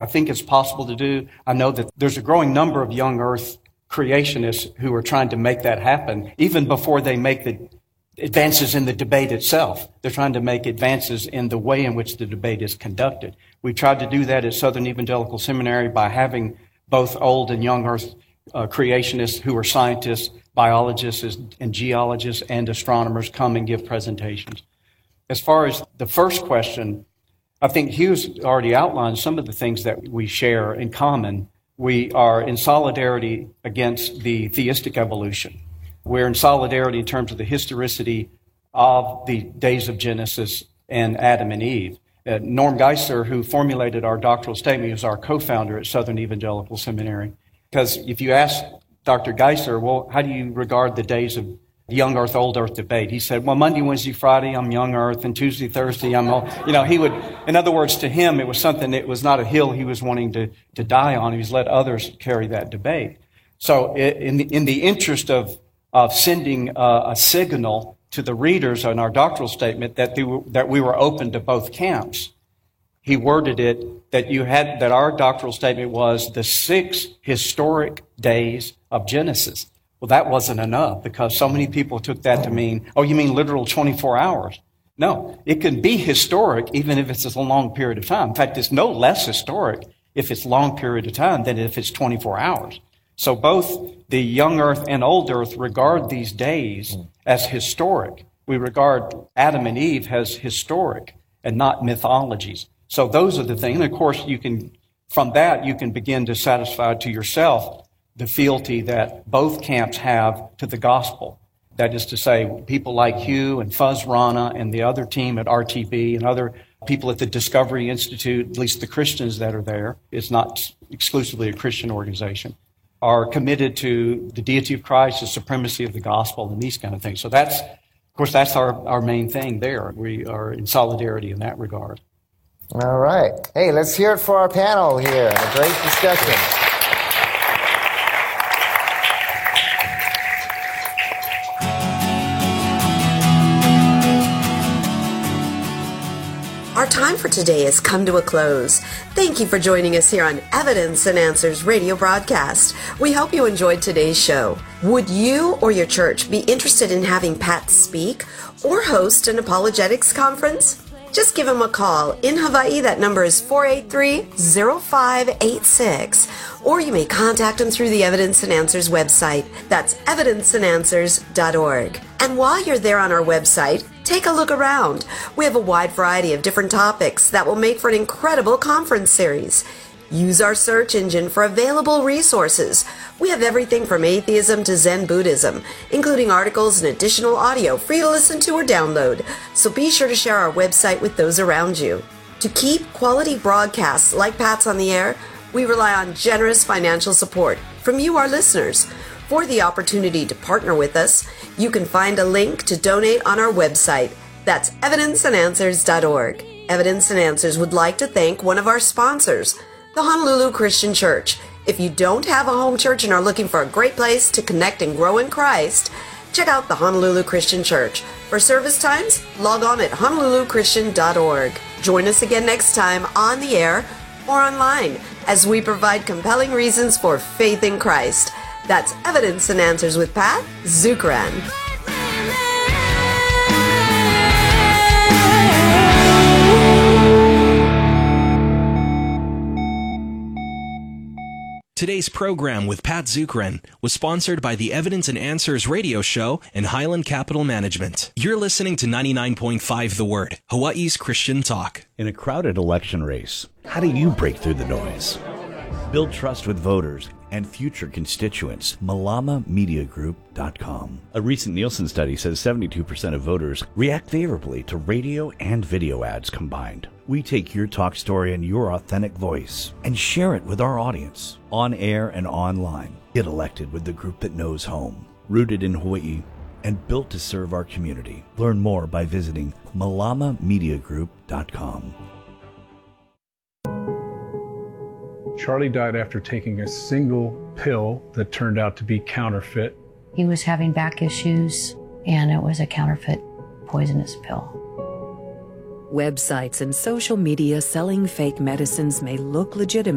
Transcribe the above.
think it's possible to do. I know that there's a growing number of young earth creationists who are trying to make that happen, even before they make the advances in the debate itself. They're trying to make advances in the way in which the debate is conducted. We tried to do that at Southern Evangelical Seminary by having both old and young earth creationists who are scientists, biologists, and geologists and astronomers come and give presentations. As far as the first question, I think Hugh's already outlined some of the things that we share in common. We are in solidarity against the theistic evolution. We're in solidarity in terms of the historicity of the days of Genesis and Adam and Eve. Norm Geisler, who formulated our doctoral statement, is our co-founder at Southern Evangelical Seminary. Because if you ask Dr. Geisler, well, how do you regard the days of the young earth, old earth debate? He said, well, Monday, Wednesday, Friday, I'm young earth, and Tuesday, Thursday, I'm old. He would, in other words, to him, it was something that was not a hill he was wanting to die on. He was let others carry that debate. So in the interest of sending a signal to the readers on our doctoral statement that we were open to both camps, he worded it that our doctoral statement was the 6 historic days of Genesis. Well, that wasn't enough because so many people took that to mean, oh, you mean literal 24 hours? No, it can be historic even if it's a long period of time. In fact, it's no less historic if it's a long period of time than if it's 24 hours. So both the young earth and old earth regard these days as historic. We regard Adam and Eve as historic and not mythologies. So those are the things. And of course, from that, you can begin to satisfy to yourself the fealty that both camps have to the gospel. That is to say, people like Hugh and Fuzz Rana and the other team at RTB and other people at the Discovery Institute, at least the Christians that are there, it's not exclusively a Christian organization, are committed to the deity of Christ, the supremacy of the gospel, and these kind of things. So that's our main thing there. We are in solidarity in that regard. All right. Hey, let's hear it for our panel here. A great discussion. Our time for today has come to a close. Thank you for joining us here on Evidence and Answers radio broadcast. We hope you enjoyed today's show. Would you or your church be interested in having Pat speak or host an apologetics conference? Just give him a call. In Hawaii, that number is 483-0586. Or you may contact him through the Evidence and Answers website. That's evidenceandanswers.org. And while you're there on our website, take a look around. We have a wide variety of different topics that will make for an incredible conference series. Use our search engine for available resources. We have everything from atheism to Zen Buddhism, including articles and additional audio free to listen to or download. So be sure to share our website with those around you. To keep quality broadcasts like Pat's on the air, we rely on generous financial support from you, our listeners. For the opportunity to partner with us, you can find a link to donate on our website. That's evidenceandanswers.org. Evidence and Answers would like to thank one of our sponsors, the Honolulu Christian Church. If you don't have a home church and are looking for a great place to connect and grow in Christ, check out the Honolulu Christian Church. For service times, log on at honoluluchristian.org. Join us again next time on the air or online as we provide compelling reasons for faith in Christ. That's Evidence and Answers with Pat Zukeran. Today's program with Pat Zukeran was sponsored by the Evidence and Answers radio show and Highland Capital Management. You're listening to 99.5 The Word, Hawaii's Christian talk. In a crowded election race, how do you break through the noise? Build trust with voters and future constituents. MalamaMediaGroup.com. A recent Nielsen study says 72% of voters react favorably to radio and video ads combined. We take your talk story and your authentic voice and share it with our audience, on air and online. Get elected with the group that knows home, rooted in Hawaii, and built to serve our community. Learn more by visiting MalamaMediaGroup.com. Charlie died after taking a single pill that turned out to be counterfeit. He was having back issues, and it was a counterfeit poisonous pill. Websites and social media selling fake medicines may look legitimate.